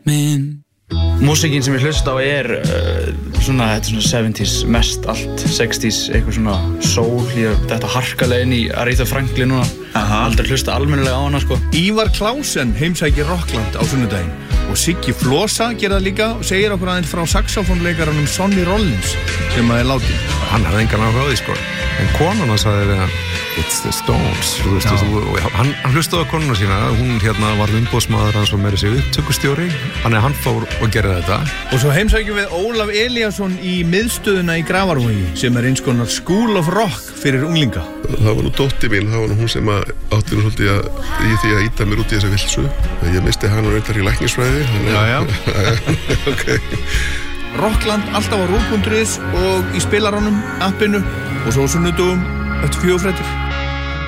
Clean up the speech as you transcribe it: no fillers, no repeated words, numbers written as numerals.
Músíkin sem ég hlusta á svona, þetta svona 70s, mest allt 60s, eitthvað svona soul, þetta harkalega inn í Aretha Franklin núna. Aldrei hlusta almennilega á hana, sko. Ívar Klausen heimsækir Rockland á sunnudaginn og Siggi Flosa gerir það líka og segir okkur aðeins frá saxofónleikaranum Sonny Rollins sem er látinn. Hann hafði engan áhuga á því, sko. En konan sagði við hann, It's the Stones, hann hlustaði á konuna sína, hún var umboðsmaður hans og meira sig upptökustjóri, þannig að hann fór og gerði þetta. Og svo heimsækjum við Ólaf Elíasson í miðstöðuna í Grafarvogi sem eins konar School of Rock fyrir unglinga. Það var nú dóttir mín, það var nú hún sem átti nú svolítið í því að ýta mér út í þessa vilsu. Ég misti hann og reyndar í læknisfræði. Já. Okay. Rockland alltaf á rúv.is og í spilaranum, appinu og svo sunnudugum eftir 4 fréttir.